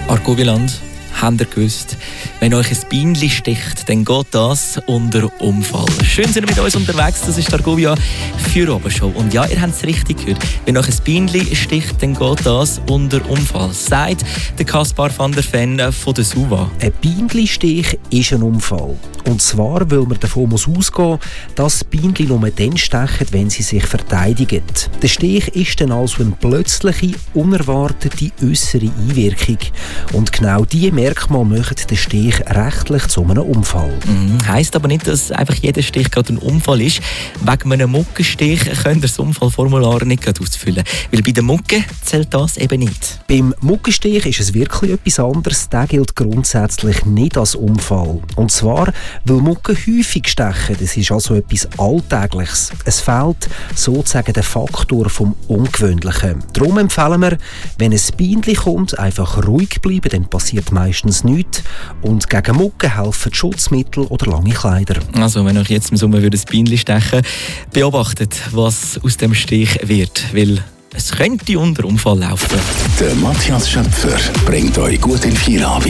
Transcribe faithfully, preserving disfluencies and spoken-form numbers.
Argoviland, habt ihr gewusst, wenn euch ein Bienchen sticht, dann geht das unter Unfall. Schön sind ihr mit uns unterwegs, das ist die Argovia Feierabend-Show. Und ja, ihr habt es richtig gehört, wenn euch ein Bienchen sticht, dann geht das unter Unfall. Sagt der Kaspar van der Ven von der SUVA. Ein Bienenstich ist ein Unfall. Und zwar, weil man davon muss ausgehen, dass Bienen nur dann stechen, wenn sie sich verteidigen. Der Stich ist dann also eine plötzliche, unerwartete äußere Einwirkung. Und genau diese Merkmale machen den Stich rechtlich zu einem Unfall. Mhm. Heisst aber nicht, dass einfach jeder Stich gerade ein Unfall ist. Wegen einem Muckenstich könnt ihr das Unfallformular nicht gerade ausfüllen. Weil bei den Mucken zählt das eben nicht. Beim Muckenstich ist es wirklich etwas anderes. Der gilt grundsätzlich nicht als Unfall. Und zwar, weil Mucken häufig stechen. Das ist also etwas Alltägliches. Es fehlt sozusagen der Faktor vom Ungewöhnlichen. Darum empfehlen wir, wenn ein Bienchen kommt, einfach ruhig bleiben, dann passiert meistens nichts. Und gegen Mucken helfen Schutzmittel oder lange Kleider. Also, wenn euch jetzt im Sommer ein Bienchen stechen, beobachtet, was aus dem Stich wird. Weil es könnte unter Unfall laufen. Der Matthias Schöpfer bringt euch gut in Feierabend.